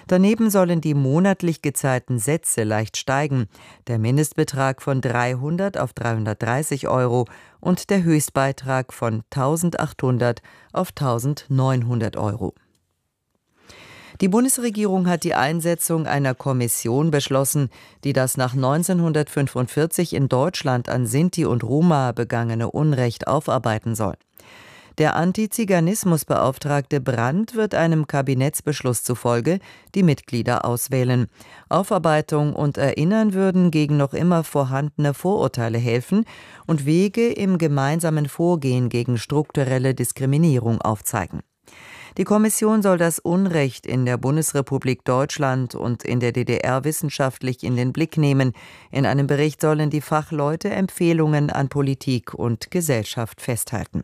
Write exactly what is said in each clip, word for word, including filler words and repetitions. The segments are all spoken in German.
Daneben sollen die monatlich gezahlten Sätze leicht steigen, der Mindestbetrag von dreihundert auf dreihundertdreißig Euro und der Höchstbeitrag von eintausendachthundert auf eintausendneunhundert Euro. Die Bundesregierung hat die Einsetzung einer Kommission beschlossen, die das nach neunzehnhundertfünfundvierzig in Deutschland an Sinti und Roma begangene Unrecht aufarbeiten soll. Der Antiziganismusbeauftragte Brandt wird einem Kabinettsbeschluss zufolge die Mitglieder auswählen. Aufarbeitung und Erinnern würden gegen noch immer vorhandene Vorurteile helfen und Wege im gemeinsamen Vorgehen gegen strukturelle Diskriminierung aufzeigen. Die Kommission soll das Unrecht in der Bundesrepublik Deutschland und in der D D R wissenschaftlich in den Blick nehmen. In einem Bericht sollen die Fachleute Empfehlungen an Politik und Gesellschaft festhalten.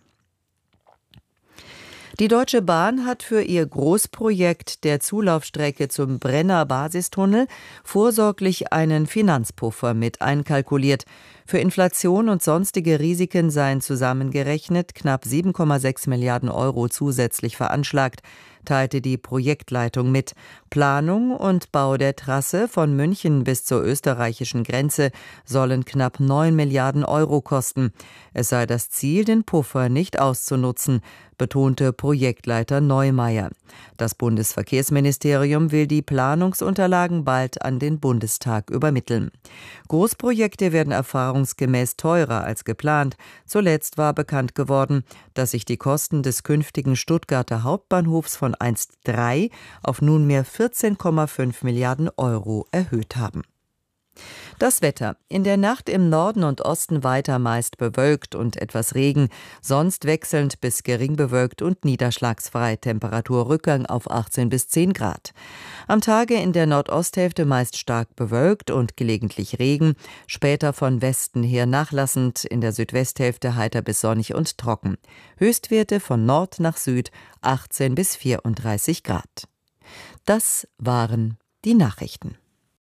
Die Deutsche Bahn hat für ihr Großprojekt der Zulaufstrecke zum Brenner Basistunnel vorsorglich einen Finanzpuffer mit einkalkuliert. Für Inflation und sonstige Risiken seien zusammengerechnet knapp sieben Komma sechs Milliarden Euro zusätzlich veranschlagt, teilte die Projektleitung mit. Planung und Bau der Trasse von München bis zur österreichischen Grenze sollen knapp neun Milliarden Euro kosten. Es sei das Ziel, den Puffer nicht auszunutzen, betonte Projektleiter Neumeier. Das Bundesverkehrsministerium will die Planungsunterlagen bald an den Bundestag übermitteln. Großprojekte werden erfahrungsgemäß teurer als geplant. Zuletzt war bekannt geworden, dass sich die Kosten des künftigen Stuttgarter Hauptbahnhofs von einst drei auf nunmehr vierzehn Komma fünf Milliarden Euro erhöht haben. Das Wetter. In der Nacht im Norden und Osten weiter meist bewölkt und etwas Regen, sonst wechselnd bis gering bewölkt und niederschlagsfrei. Temperaturrückgang auf achtzehn bis zehn Grad. Am Tage in der Nordosthälfte meist stark bewölkt und gelegentlich Regen, später von Westen her nachlassend, in der Südwesthälfte heiter bis sonnig und trocken. Höchstwerte von Nord nach Süd achtzehn bis vierunddreißig Grad. Das waren die Nachrichten.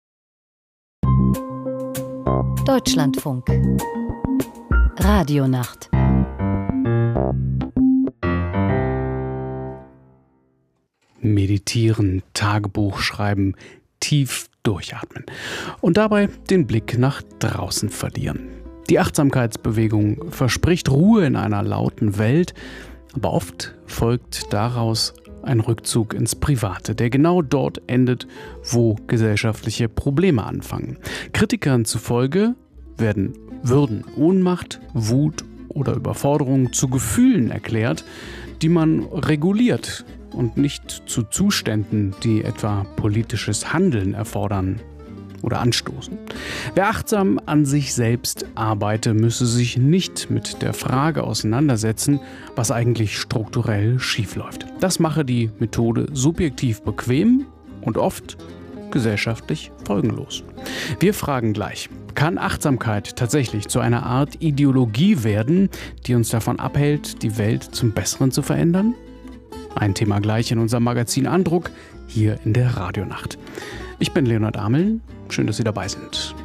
Deutschlandfunk Radionacht. Meditieren, Tagebuch schreiben, tief durchatmen und dabei den Blick nach draußen verlieren. Die Achtsamkeitsbewegung verspricht Ruhe in einer lauten Welt, aber oft folgt daraus ein Rückzug ins Private, der genau dort endet, wo gesellschaftliche Probleme anfangen. Kritikern zufolge werden Würden, Ohnmacht, Wut oder Überforderung zu Gefühlen erklärt, die man reguliert und nicht zu Zuständen, die etwa politisches Handeln erfordern oder anstoßen. Wer achtsam an sich selbst arbeite, müsse sich nicht mit der Frage auseinandersetzen, was eigentlich strukturell schiefläuft. Das mache die Methode subjektiv bequem und oft gesellschaftlich folgenlos. Wir fragen gleich: Kann Achtsamkeit tatsächlich zu einer Art Ideologie werden, die uns davon abhält, die Welt zum Besseren zu verändern? Ein Thema gleich in unserem Magazin Andruck, hier in der Radionacht. Ich bin Leonhard Ameln. Schön, dass Sie dabei sind.